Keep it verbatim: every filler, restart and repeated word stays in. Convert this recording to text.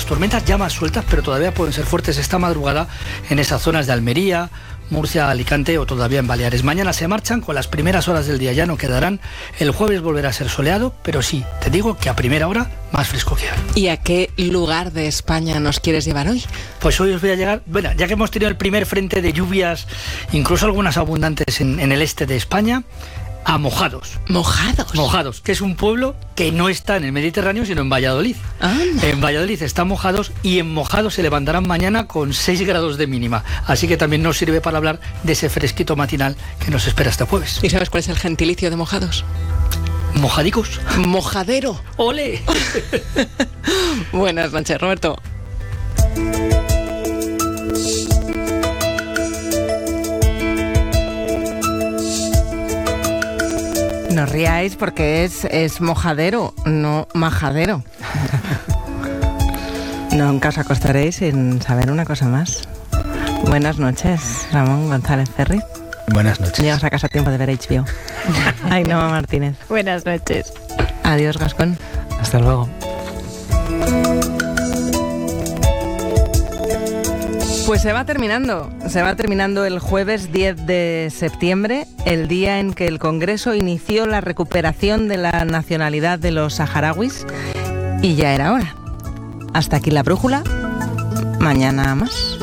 tormentas ya más sueltas, pero todavía pueden ser fuertes esta madrugada en esas zonas de Almería, Murcia, Alicante o todavía en Baleares. Mañana se marchan, con las primeras horas del día ya no quedarán. El jueves volverá a ser soleado, pero sí, te digo que a primera hora más fresco que hoy. ¿Y a qué lugar de España nos quieres llevar hoy? Pues hoy os voy a llegar, bueno, ya que hemos tenido el primer frente de lluvias, incluso algunas abundantes en, en el este de España, a Mojados. ¿Mojados? Mojados, que es un pueblo que no está en el Mediterráneo, sino en Valladolid. Anda. En Valladolid está Mojados, y en Mojados se levantarán mañana con seis grados de mínima. Así que también nos sirve para hablar de ese fresquito matinal que nos espera este jueves. ¿Y sabes cuál es el gentilicio de Mojados? ¿Mojadicos? ¡Mojadero! ¡Ole! Buenas noches, Roberto. No os riáis porque es, es mojadero, no majadero. Nunca os acostaréis sin saber una cosa más. Buenas noches, Ramón González Ferri. Buenas noches. Llegas a casa a tiempo de ver H B O. Ainhoa Martínez. Buenas noches. Adiós, Gascón. Hasta luego. Pues se va terminando, se va terminando el jueves diez de septiembre, el día en que el Congreso inició la recuperación de la nacionalidad de los saharauis, y ya era hora. Hasta aquí la brújula, mañana más.